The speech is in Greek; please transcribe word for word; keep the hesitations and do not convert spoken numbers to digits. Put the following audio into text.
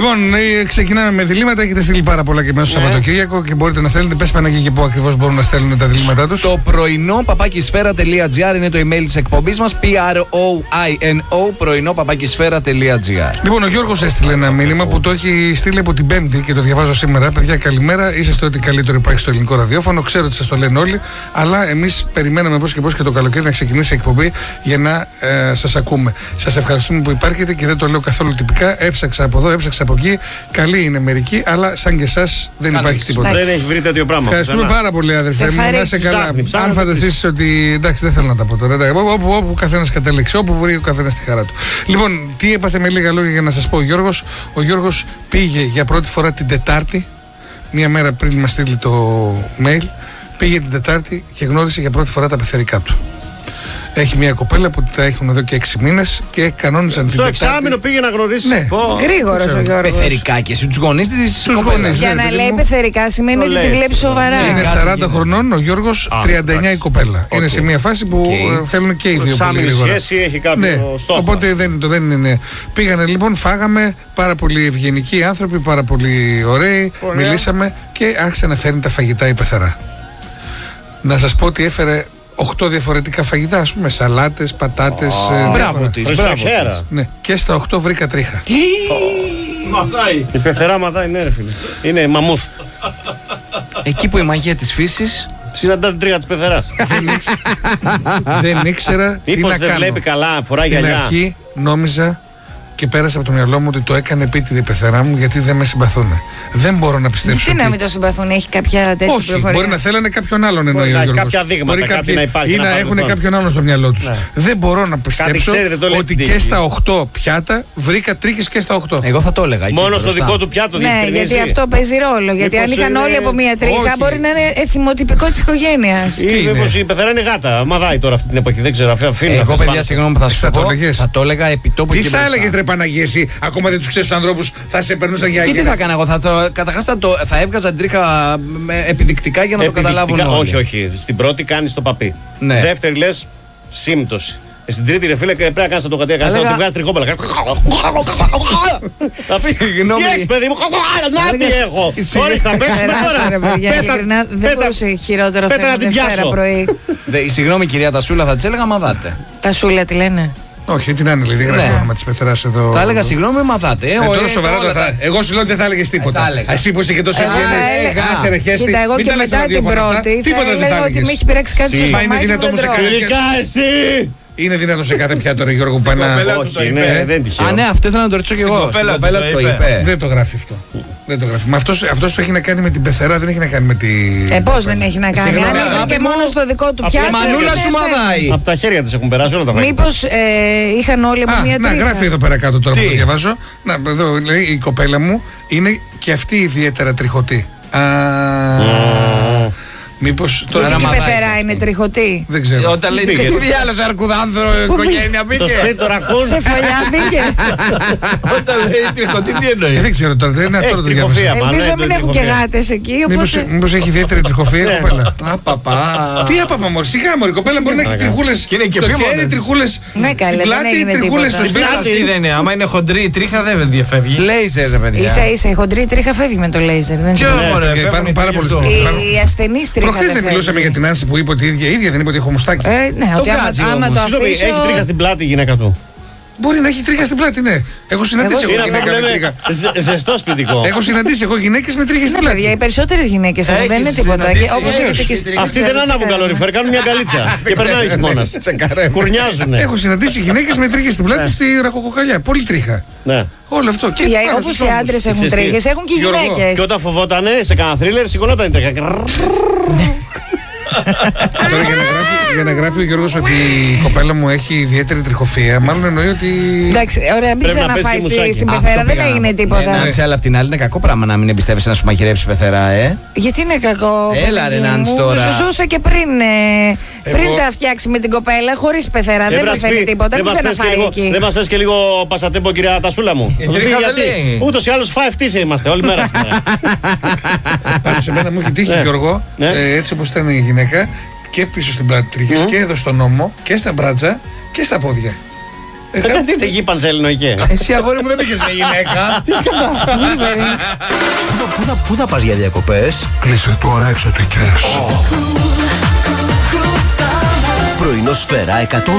Λοιπόν, ξεκινάμε με διλήμματα. Έχετε στείλει πάρα πολλά και μέσα στο ναι. Σαββατοκύριακο και μπορείτε να στέλνετε. Πες Παναγί και πού ακριβώς μπορούν να στέλνουν τα διλήμματά τους. Το πρωινό παπάκισφαίρα.gr είναι το email της εκπομπής μας. P-R-O-I-N-O πρωινό παπάκισφαίρα.gr. Λοιπόν, ο Γιώργος έστειλε ένα μήνυμα που το έχει στείλει από την Πέμπτη και το διαβάζω σήμερα. Παιδιά, καλημέρα. Είσαστε ό,τι καλύτερο υπάρχει στο ελληνικό ραδιόφωνο. Ξέρω ότι σας το λένε όλοι, αλλά εμείς περιμέναμε πώς και πώς και το καλοκαίρι να ξεκινήσει η εκπομπή για να ε, σας ακούμε. Σας ευχαριστούμε που υπάρχετε και δεν το λέω καθόλου τυπικά. Έψαξα από εδώ, έψαξα από εκεί. Καλή είναι μερικοί, αλλά σαν και εσάς δεν Καλής. υπάρχει τίποτα. Δεν έχει βρει τέτοιο πράγμα. Ευχαριστούμε Φανά. πάρα πολύ, αδερφέ μου. Να είσαι καλά. Ψάχνει, ψάχνει, Αν φανταστείς ότι. Εντάξει, δεν θέλω να τα πω τώρα. Όπου, όπου ο καθένας κατέληξε, όπου βρει ο καθένας τη χαρά του. Λοιπόν, τι έπαθε με λίγα λόγια για να σας πω ο Γιώργος. Ο Γιώργος πήγε για πρώτη φορά την Τετάρτη, μία μέρα πριν μας στείλει το mail. Πήγε την Τετάρτη και γνώρισε για πρώτη φορά τα πεθερικά του. Έχει μια κοπέλα που τα έχουν εδώ και έξι μήνες και κανόνισαν την Τετάρτη. Στο εξάμηνο πήγε να γνωρίσει. Ναι. Γρήγορος ο Γιώργος. Πεθερικά και εσύ τους γονείς της κοπέλας. Για να λέει πεθερικά σημαίνει ότι τη βλέπει σοβαρά. Είναι σαράντα χρονών, ο Γιώργος τριάντα εννιά η κοπέλα. Είναι σε μια φάση που θέλουν και οι δύο πολύ γρήγορα. Σχέση έχει κάποιο στόχο. Οπότε δεν είναι. Πήγανε λοιπόν, φάγαμε, πάρα πολύ ευγενικοί άνθρωποι, πάρα πολύ ωραίοι. Μιλήσαμε και άρχισε να φέρνει τα φαγητά η πεθερά. Να σας πω ότι έφερε οκτώ διαφορετικά φαγητά, ας πούμε, σαλάτες, πατάτες. Oh, μπράβο της, μπράβο της. Ναι. Και στα οκτώ βρήκα τρίχα. Ματάει. Η πεθερά ματάει, ναι ρε φίλε. Είναι μαμούθ. Εκεί που η μαγεία της φύσης συναντά την τρίχα της πεθεράς. Δεν ήξερα τι να δεν κάνω. Βλέπει καλά, φοράει γυαλιά. Στην αρχή νόμιζα και πέρασε από το μυαλό μου ότι το έκανε επίτηδε η πεθερά μου γιατί δεν με συμπαθούν. Δεν μπορώ να πιστέψω. Γιατί ότι... να μην το συμπαθούν, έχει κάποια τέτοια Όχι, πληροφορία. Μπορεί να θέλανε κάποιον άλλον εννοεί ο Γιώργος. Κάποια δείγματα, μπορεί κάτι να υπάρχει. Ή να, να έχουν κάποιον άλλον στο μυαλό τους. Ναι. Δεν μπορώ να πιστέψω ότι και στα οκτώ πιάτα βρήκα τρίχες και στα οκτώ. Εγώ θα το έλεγα. Μόνο στο δικό του πιάτο ναι, γιατί αυτό παίζει ρόλο. Γιατί αν είχαν όλοι από μία τρίχα μπορεί να είναι εθιμοτυπικό της οικογένειας. Ή μήπως η πεθερά είναι γάτα. Μαδάει τώρα αυτή την εποχή. Δεν ξέρω. Εγώ παιδιά, συγγνώμη που θα σου πω. Θα το έλεγα επιτόπου και τι θα έλεγες ρε Παναγία, ακόμα δεν τους ξέρεις τους ανθρώπους, θα σε περνούσαν για αγγέλια. Τι θα έκανα εγώ, θα, το, καταρχάς θα, το, θα έβγαζα την τρίχα επιδεικτικά για να επιδεικτικά, το καταλάβουν όλοι. Όχι, όχι. Στην πρώτη κάνεις το παπί. Ναι. Δεύτερη λες σύμπτωση. Στην τρίτη ρε φίλε πρέπει να κάνεις το κατία, κάνεις να τη βγάζεις τριχόπαλα. Θα πει, τι έχεις παιδί μου, να τι έχω. Χωρίς να παίξουμε τώρα. Δεν μπορούσε χειρότερο θέμα Δευτέρα πρωί. Συγγνώμη κυρία Τασούλα, θα της έλεγα μαδάτε. Τασούλα τι λένε. Όχι, την είναι, λέει, δεν γράφει το όνομα της πεθεράς εδώ. Θα έλεγα συγγνώμη, μαθάτε. Ε, τώρα σοβαρά το θα. Εγώ σου λέω ότι δεν θα έλεγες τίποτα. Εσύ που είσαι και τόσο ευγενής. Άσε ρε χέστη. Κοίτα, εγώ και μετά την πρώτη θα έλεγα ότι με έχει πειράξει κάτι στο στομάχι μου. Τελικά εσύ! Είναι δυνατό σε κάθε πιάτο ρε Γιώργο που πάει να... Όχι, ναι, δεν τυχαίο. Α, ναι, αυτό ήθελα να το ρωτήσω και εγώ. Στην κοπέλα το είπε. Δεν το γράφει αυτό. Δεν το γράφει. Μα αυτός, αυτός το έχει να κάνει με την πεθερά, δεν έχει να κάνει με τη... Ε, πώς δεν έχει να κάνει. Αν είναι και μόνο στο δικό του πιάτο. Μανούλα σου μαδάει. Από τα χέρια της έχουν περάσει όλα τα πράγματα. Μήπως είχαν όλοι από μία τρίχα. Να γράφει εδώ πέρα κάτω τώρα που το διαβάζω. Να, εδώ λέει η κοπέλα μου είναι και αυτή ιδιαίτερα τριχωτή. Μήπως τώρα η πεθερά είναι τριχωτή. Δεν ξέρω. Όταν λέει τι διάλογο αρκουδάνθρω οικογένεια μπήκε. Το σπίτι το ρακούν. Σε φωλιά μπήκε. Όταν λέει τριχωτή τι εννοεί. Δεν ξέρω τώρα. Δεν είναι τώρα το διάβασα. Ελπίζω μην έχουν και γάτες εκεί. Μήπως έχει ιδιαίτερη τριχοφία η κοπέλα. Απαπα. Τι απαπα μωρή. Σιγά μωρή. Η κοπέλα μπορεί να έχει τριχούλες στο χέρι, τριχούλες στην πλάτη, τριχούλες στο σπίτι. Τι δεν είναι. Άμα είναι χοντρή η τρίχα δεν διαφεύγει. Λέιζερ ρε παιδιά. Ίσα ίσα η χοντρή τρίχα φεύγει με το λέιζερ. Υπάρχουν πάρα πολλοί. Η ασθενής τρίχα. Προχθές δεν μιλούσαμε για την Άνση που είπε ότι η ίδια ίδια δεν είπε ότι έχω μουστάκι. Ε, ναι, ότι άμα το αφήσω... Έχει τρίχα στην πλάτη η γυναίκα του. Μπορεί να έχει τρίχα στην πλάτη, ναι. Έχω συναντήσει εγώ γυναίκα με τρίχα. Ζεστό σπιτικό. Έχω συναντήσει εγώ γυναίκες με τρίχα στην πλάτη. Παιδιά, οι περισσότερες γυναίκες δεν είναι τίποτα. Αυτοί δεν ανάβουν καλοριφέρ, κάνουν μια καλίτσα. Και περνάει ο χειμώνας. Κουρνιάζουν. Έχω συναντήσει γυναίκες με τρίχα στην πλάτη στη ραχοκοκαλιά. Πολύ τρίχα. Όλο αυτό. Όπως οι άντρες έχουν τρίχες, έχουν και οι γυναίκες. Και όταν φοβότανε σε κανένα θρίλερ, σηκωνόταν η τρίχα. Τώρα για να, γράφει, για να γράφει ο Γιώργος ότι η κοπέλα μου έχει ιδιαίτερη τριχοφία, μάλλον εννοεί ότι. Εντάξει, ωραία, μην ξαναφάει στην πεθερά, δεν έγινε τίποτα. Εντάξει, αλλά απ' την άλλη είναι κακό πράγμα να μην εμπιστεύεσαι να σου μαγειρέψει πεθερά, ε. Γιατί είναι κακό. Έλα ρε Νάντς τώρα. Σου ζούσα και πριν, πριν τα φτιάξει με την κοπέλα, χωρίς πεθερά. Δεν μαθαίνει τίποτα. Μην ξαναφάει εκεί. Δεν μας πες και λίγο πασατέμπο, κυρία Τασούλα μου. Γιατί ούτως ή άλλως φάιβ είμαστε όλη μέρα σήμερα. Πάνω σε μένα μου έχει τύχει Γιώργο, έτσι όπως ήταν η γυναίκα. Και πίσω στην πλάτη τρίχες mm. και εδώ στον ώμο και στα μπράτζα και στα πόδια. Κρατείτε εκεί πανσέλινο είχε. Εσύ αγόρι μου δεν πήγες με γυναίκα. Τι σκατά. Πού θα πας για διακοπές? Κλείσε τώρα εξωτικές. Πρωινό Σφαίρα εκατό